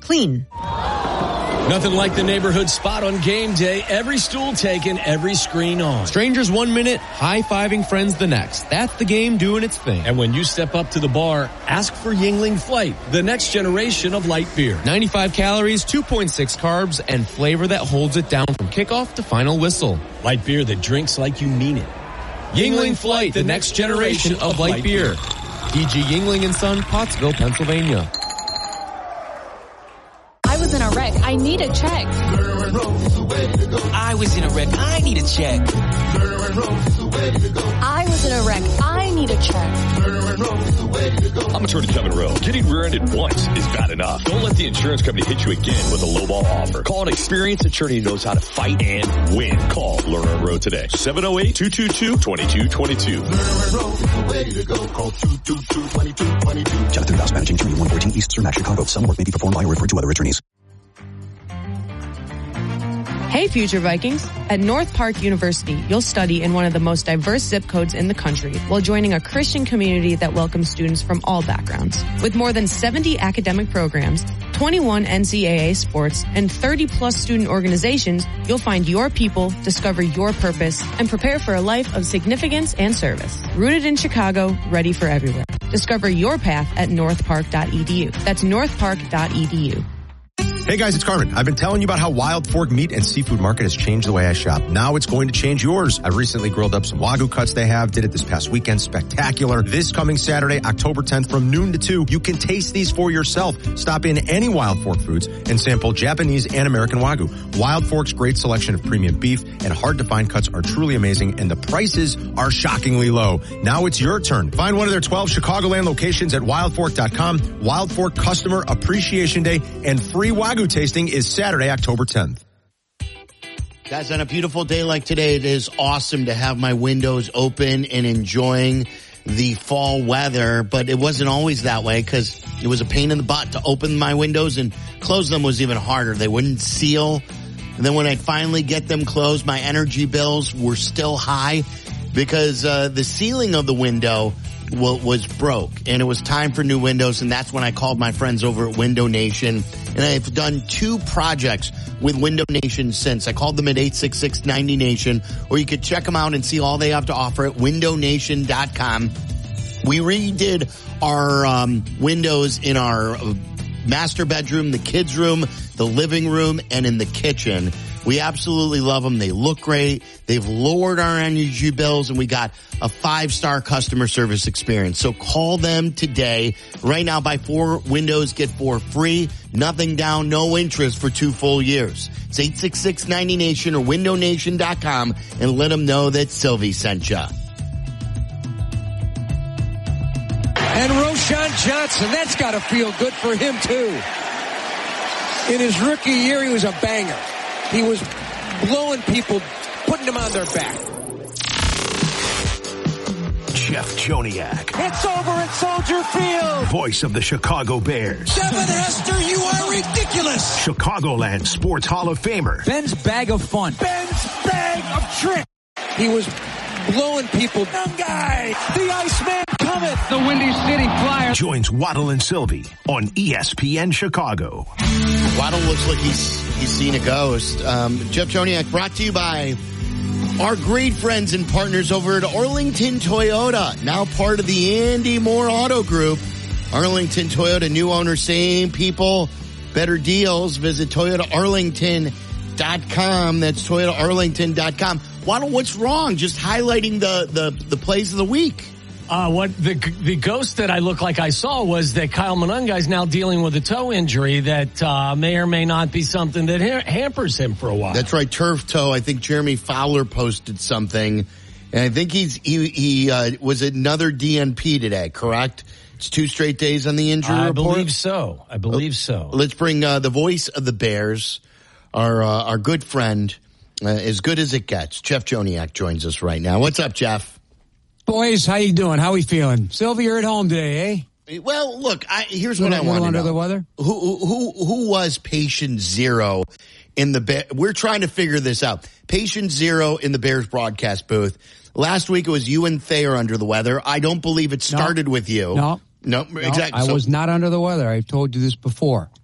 clean. Nothing like the neighborhood spot on game day. Every stool taken, every screen on. Strangers 1 minute, high-fiving friends the next. That's the game doing its thing. And when you step up to the bar, ask for Yuengling Flight, the next generation of light beer. 95 calories, 2.6 carbs, and flavor that holds it down from kickoff to final whistle. Light beer that drinks like you mean it. Yuengling Flight, the next generation of light beer. D.G. Yuengling & Son, Pottsville, Pennsylvania. I was in a wreck. I need a check. I was in a wreck. I need a check. I was in a wreck. I need a check. I'm attorney Kevin Rowe. Getting rear-ended once is bad enough. Don't let the insurance company hit you again with a lowball offer. Call an experienced attorney who knows how to fight and win. Call Lerner & Rowe today. 708-222-2222. Call 222-2222. Jonathan Voss, managing attorney, 114 East Cermak, Chicago. Some work may be performed by or referred to other attorneys. Hey, future Vikings. At North Park University, you'll study in one of the most diverse zip codes in the country while joining a Christian community that welcomes students from all backgrounds. With more than 70 academic programs, 21 NCAA sports, and 30-plus student organizations, you'll find your people, discover your purpose, and prepare for a life of significance and service. Rooted in Chicago, ready for everywhere. Discover your path at northpark.edu. That's northpark.edu. Hey guys, it's Carmen. I've been telling you about how Wild Fork Meat and Seafood Market has changed the way I shop. Now it's going to change yours. I recently grilled up some Wagyu cuts they have, did it this past weekend. Spectacular. This coming Saturday, October 10th from noon to 2, you can taste these for yourself. Stop in any Wild Fork Foods and sample Japanese and American Wagyu. Wild Fork's great selection of premium beef and hard to find cuts are truly amazing, and the prices are shockingly low. Now it's your turn. Find one of their 12 Chicagoland locations at wildfork.com. Wild Fork Customer Appreciation Day and free Wagyu tasting is Saturday, October 10th. Guys, on a beautiful day like today, it is awesome to have my windows open and enjoying the fall weather, but it wasn't always that way because it was a pain in the butt to open my windows, and close them was even harder. They wouldn't seal. And then when I finally get them closed, my energy bills were still high because the ceiling of the window was broke, and it was time for new windows, and that's when I called my friends over at Window Nation, and I've done 2 projects with Window Nation since. I called them at 866-90Nation, or you could check them out and see all they have to offer at windownation.com. We redid our windows in our master bedroom, the kids' room, the living room, and in the kitchen. We absolutely love them. They look great. They've lowered our energy bills, and we got a 5-star customer service experience. So call them today. Right now, buy 4 windows, get 4 free. Nothing down, no interest for 2 full years. It's 866-90Nation or windownation.com, and let them know that Sylvie sent you. And Roschon Johnson, that's got to feel good for him, too. In his rookie year, he was a banger. He was blowing people, putting them on their back. Jeff Joniak. It's over at Soldier Field. Voice of the Chicago Bears. Devin Hester, you are ridiculous. Chicagoland Sports Hall of Famer. Ben's bag of fun. Ben's bag of tricks. He was blowing people. Young guy. The Iceman Comet. The Windy City Flyers. Joins Waddle and Sylvie on ESPN Chicago. Waddle looks like he's seen a ghost. Jeff Joniak, brought to you by our great friends and partners over at Arlington Toyota, now part of the Andy Moore Auto Group. Arlington Toyota, new owner, same people, better deals. Visit ToyotaArlington.com. That's ToyotaArlington.com. Waddle, what's wrong? Just highlighting the plays of the week. What the ghost that I look like I saw was that Kyle Monunga is now dealing with a toe injury that may or may not be something that hampers him for a while. That's right, turf toe. I think Jeremy Fowler posted something, and I think he was another DNP today, correct? It's 2 straight days on the injury report? I believe so. Let's bring the voice of the Bears, our good friend, as good as it gets. Jeff Joniak joins us right now. What's up, Jeff? Boys, how you doing? How we feeling? Sylvie, you're at home today, eh? Well, look, here's what I want to know. Under the weather? Who was patient zero in the we're trying to figure this out. Patient zero in the Bears broadcast booth. Last week it was you and Thayer under the weather. I don't believe it started with you. No, exactly. I was not under the weather. I've told you this before.